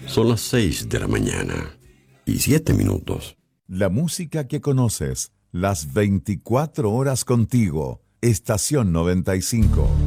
Son las 6 de la mañana y 7 minutos. La música que conoces, las 24 horas contigo. Estación 95.